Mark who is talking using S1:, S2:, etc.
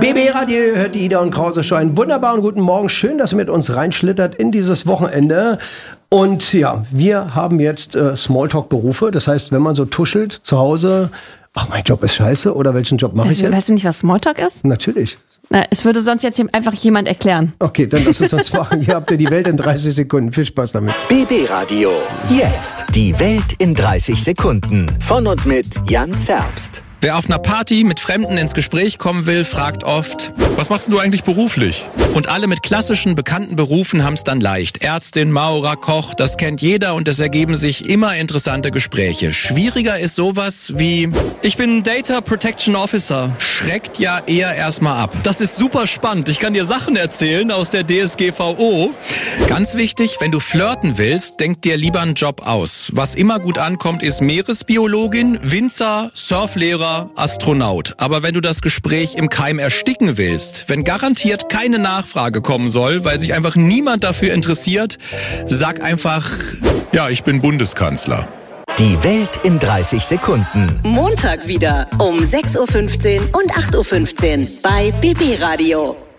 S1: BB Radio hört die Ida und Krause Show. Einen wunderbaren guten Morgen. Schön, dass ihr mit uns reinschlittert in dieses Wochenende. Und ja, wir haben jetzt Smalltalk-Berufe. Das heißt, wenn man so tuschelt zu Hause, ach, mein Job ist scheiße oder welchen Job mache ich jetzt?
S2: Weißt du nicht, was Smalltalk ist?
S1: Natürlich.
S2: Na, es würde sonst jetzt einfach jemand erklären.
S1: Okay, dann lass es uns machen. Hier habt ihr die Welt in 30 Sekunden. Viel Spaß damit.
S3: BB Radio. Jetzt die Welt in 30 Sekunden. Von und mit Jan Zerbst.
S4: Wer auf einer Party mit Fremden ins Gespräch kommen will, fragt oft: Was machst du eigentlich beruflich? Und alle mit klassischen, bekannten Berufen haben es dann leicht. Ärztin, Maurer, Koch, das kennt jeder und es ergeben sich immer interessante Gespräche. Schwieriger ist sowas wie: Ich bin Data Protection Officer. Schreckt ja eher erstmal ab. Das ist super spannend. Ich kann dir Sachen erzählen aus der DSGVO. Ganz wichtig, wenn du flirten willst, denk dir lieber einen Job aus. Was immer gut ankommt, ist Meeresbiologin, Winzer, Surflehrer, Astronaut. Aber wenn du das Gespräch im Keim ersticken willst, wenn garantiert keine Nachfrage kommen soll, weil sich einfach niemand dafür interessiert, sag einfach: Ja, ich bin Bundeskanzler.
S3: Die Welt in 30 Sekunden.
S5: Montag wieder um 6.15 Uhr und 8.15 Uhr bei BB Radio.